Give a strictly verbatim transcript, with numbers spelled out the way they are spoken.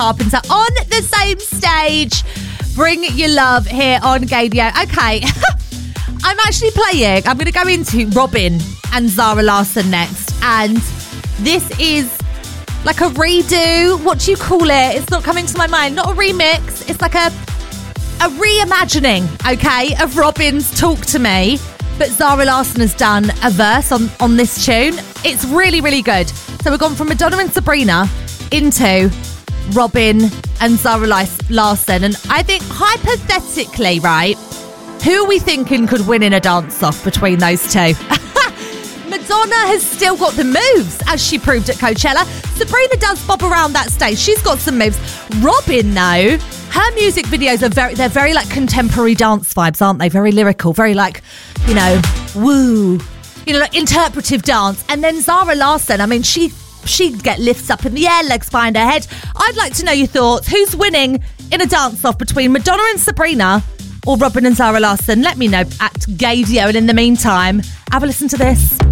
Carpenter on the same stage. Bring your love here on Gaydio. Okay, I'm actually playing. I'm going to go into Robyn and Zara Larsson next. And this is like a redo. What do you call it? It's not coming to my mind. Not a remix. It's like a, a reimagining, okay, of Robyn's Talk to Me. But Zara Larsson has done a verse on, on this tune. It's really, really good. So we've gone from Madonna and Sabrina into Robyn and Zara Larsson. And I think hypothetically, right, who are we thinking could win in a dance-off between those two? Madonna has still got the moves, as she proved at Coachella. Sabrina does bob around that stage. She's got some moves. Robyn, though, her music videos are very, they're very like contemporary dance vibes, aren't they? Very lyrical, very like, you know, woo, you know, like interpretive dance. And then Zara Larsson, I mean, she, she'd get lifts up in the air, legs behind her head. I'd like to know your thoughts. Who's winning in a dance-off between Madonna and Sabrina or Robyn and Zara Larsson? Let me know at Gaydio. And in the meantime, have a listen to this.